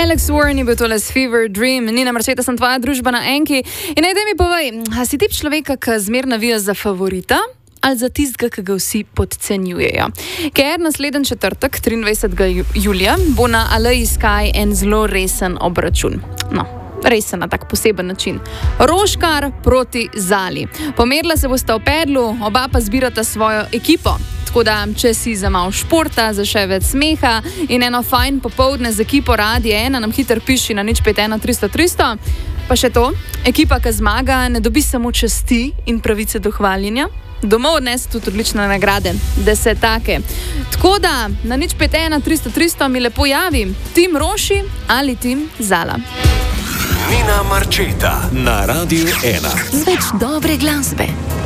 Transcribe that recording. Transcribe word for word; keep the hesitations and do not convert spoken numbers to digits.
Alex Warren je bil tole s Fever Dream, Nina Marčeta, sem tvoja družba na Enki. In naj mi povej, a si tip človeka, ki zmer navija za favorita ali za tistega, ki ga vsi podcenjujejo? Ker naslednji četrtek, triindvajsetega julija, bo na Aleji Sky en zelo resen obračun. No, resen na tak poseben način. Roškar proti Zali. Pomerila se bosta v pedlu, oba pa zbirata svojo ekipo. Tako da, če si za malo športa, za še več smeha in eno fajn popoldne z ekipo Radija ena, nam hiter piši na nič pet ena tristo tristo. Pa še to, ekipa, ki zmaga, ne dobi samo časti in pravice do hvaljenja. Domov odnese tudi odlične nagrade, desetake. Tako da, na nič pet ena tristo tristo mi lepo javi, tim Roši ali tim Zala. Nina Marčeta na Radiju ena. Z več dobre glasbe.